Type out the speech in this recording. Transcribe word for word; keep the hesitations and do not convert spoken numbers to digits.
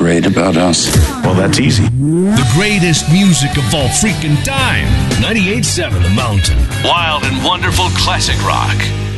great about us? Well, that's easy. The greatest music of all freaking time. ninety-eight point seven The Mountain. Wild and wonderful classic rock.